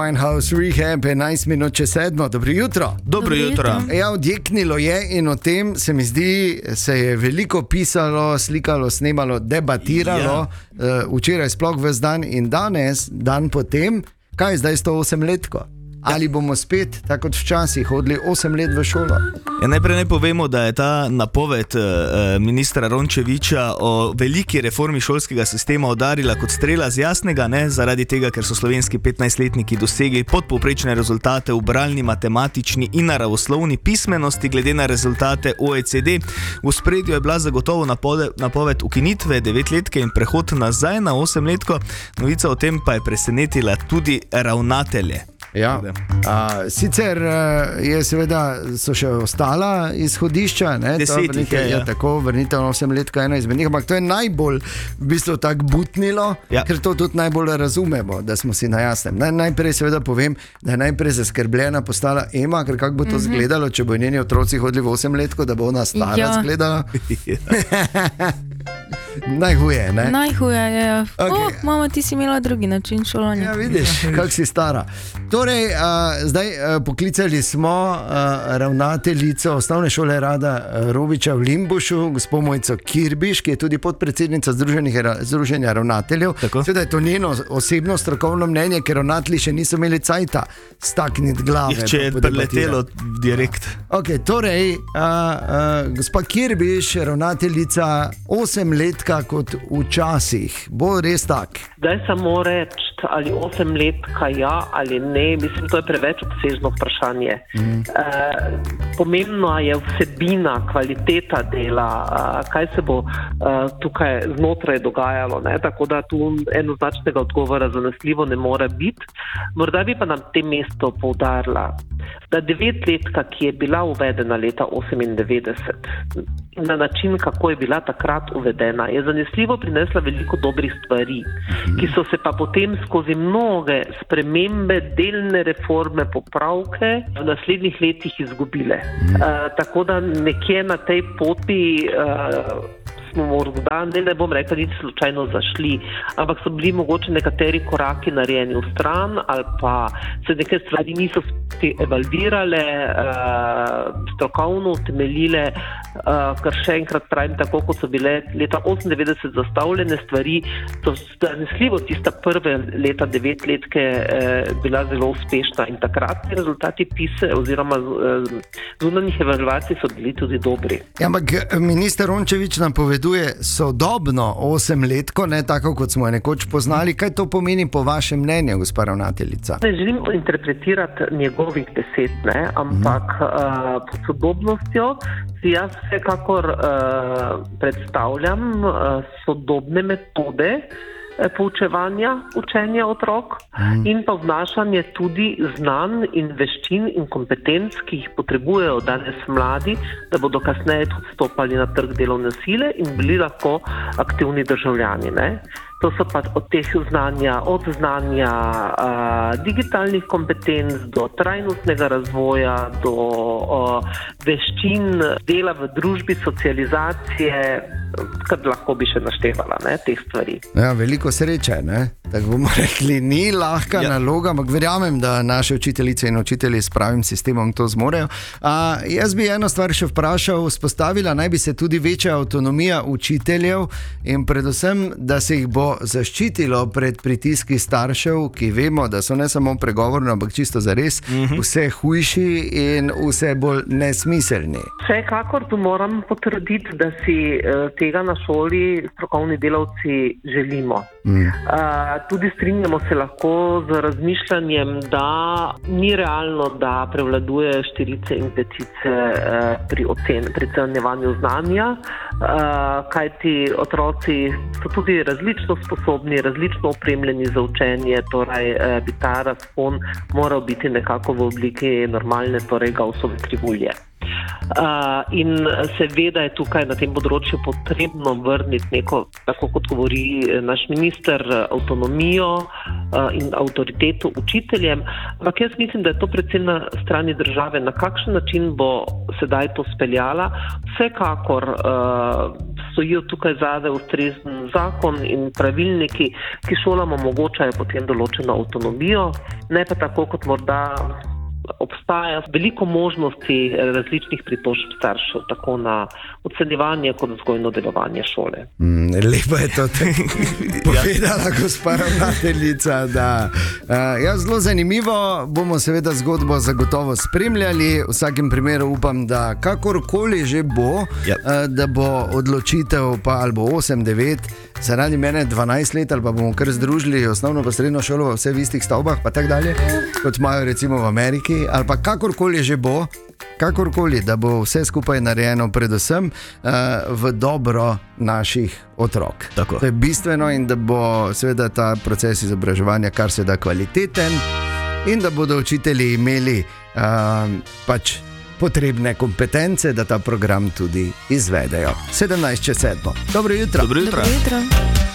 Winehouse Rehab, 11 minut čez 7. Dobro jutro. Dobro jutro. Ja, odjeknilo je in o tem se mi zdi, se je veliko pisalo, slikalo, snemalo, debatiralo. Včeraj sploh ves dan in danes, dan potem, kaj je zdaj 108 letko? Ali bomo spet, tako kot včasih, hodili 8 let v šolo? Ja, najprej ne povemo, da je ta napoved ministra Rončevića o veliki reformi šolskega sistema udarila kot strela z jasnega, ne zaradi tega, ker so slovenski 15-letniki dosegli podpovprečne rezultate v bralni, matematični in naravoslovni pismenosti glede na rezultate OECD. V spredju je bila zagotovo napoved ukinitve 9-letke in prehod nazaj na 8-letko. Novica o tem pa je presenetila tudi ravnatelje. Ja. Sicer je seveda so še ostala izhodišča, ne? 10 jih je, ja. Tako, vrnitev na 8 let, eno izmed njih, ampak to je najbolj v bistvu tako butnilo, ker to tudi najbolj razumemo, da smo si na jasnem. Najprej seveda povem, da je najprej zaskrbljena postala Ema, ker kako bo to izgledalo, če bo njeni otroci hodili v 8 letko, da bo ona stara izgledala. Najhuje, ne? Najhuje je. Okay. Mama, ti si imela drugi način šolanja. Ja, vidiš, kako si stara. Torej, zdaj poklicali smo ravnateljico osnovne šole Rada Robiča v Limbušu, gospod Mojco Kirbiš, ki je tudi podpredsednica Združenja ravnateljev. Seveda je to njeno osebno strokovno mnenje, ker ravnatelji še niso imeli cajta stakniti glave. Če je preletelo direkt. Ok, torej, gospod Kirbiš, ravnateljica 8 letka kot včasih. Bo res tak? Zdaj samo reči, ali 8 letka ja ali ne, mislim, to je preveč obsežno vprašanje. Pomembna je vsebina, kvaliteta dela, kaj se bo tukaj znotraj dogajalo, ne? Tako da tu enoznačnega odgovora zanesljivo ne more biti. Morda bi pa na tem mestu poudarila, da 9-letka, ki je bila uvedena leta 98, na način, kako je bila takrat uvedena, je zanesljivo prinesla veliko dobrih stvari, ki so se pa potem skozi mnoge spremembe, delne reforme, popravke v naslednjih letih izgubile. Tako da nekje na tej poti smo morda, ne bom rekla, nič slučajno zašli, ampak so bili mogoče nekateri koraki narejeni v stran ali pa se neke stvari niso evalvirale, strokovno utemeljile, kar še enkrat pravim, tako kot so bile leta 98 zastavljene stvari, so zanesljivo tista prve leta 9-letke bila zelo uspešna in takratni rezultati PISA oziroma zunanjih evaluacij so bili tudi dobri. Ja, ampak minister Rončević nam poveduje sodobno 8-letko, ne tako kot smo jo nekoč poznali. Kaj to pomeni po vašem mnenju, gospa ravnateljica? Ne želim interpretirati njegovih besed, ne, ampak pod sodobnostjo si jaz vsekakor predstavljam sodobne metode poučevanja, učenja otrok in pa vnašanje tudi znanj in veščin in kompetenc, ki jih potrebujejo danes mladi, da bodo kasneje tudi stopali na trg delovne sile in bili lahko aktivni državljani, ne. To so pa od znanja digitalnih kompetenc do trajnostnega razvoja, do veščin dela v družbi, socializacije, kar lahko bi še naštevala, ne, teh stvari. Ja, veliko sreče, ne? Tako bomo rekli, ni lahka naloga, ampak verjamem, da naše učiteljice in učitelji s pravim sistemom to zmorejo. Jaz bi eno stvar še vprašal, vzpostavila naj bi se tudi večja avtonomija učiteljev in predvsem, da se jih bo zaščitilo pred pritiski staršev, ki vemo, da so ne samo pregovorno, ampak čisto zares vse hujši in vse bolj nesmiselni. Vsekakor tu moram potrditi, da si tega na šoli strokovni delavci želimo. Tudi strinjamo se lahko z razmišljanjem, da ni realno, da prevladuje štirice in petice pri ocenjevanju znanja, kajti otroci so tudi različno sposobni, različno opremljeni za učenje, torej bi ta razpon moral biti nekako v obliki normalne, torej Gaussove krivulje. In seveda je tukaj na tem področju potrebno vrniti neko, tako kot govori naš minister, avtonomijo in avtoriteto učiteljem, ampak jaz mislim, da je to predvsem na strani države, na kakšen način bo sedaj to speljala. Vsekakor stojijo tukaj zadaj ustrezen zakon in pravilniki, ki šolam omogočajo potem določeno avtonomijo, ne pa tako kot morda obstaja veliko možnosti različnih pritožb staršev, tako na ocenjevanje kot vzgojno delovanje šole. Lepo je to povedala gospa ravnateljica, da zelo zanimivo, bomo seveda zgodbo zagotovo spremljali, v vsakem primeru upam, da kakorkoli že bo, da bo odločitev pa ali bo 8-9, zaradi mene 12 let ali pa bomo kar združili osnovno pa srednjo šolo vse v istih stavbah pa tak dalje, kot imajo recimo v Ameriki, ali pa kakorkoli že bo, da bo vse skupaj narejeno predvsem v dobro naših otrok. Tako. To je bistveno in da bo seveda ta proces izobraževanja kar se da kvaliteten in da bodo učitelji imeli pač potrebne kompetence, da ta program tudi izvedejo. 7:17. Dobro jutro. Dobro jutro. Dobro jutro.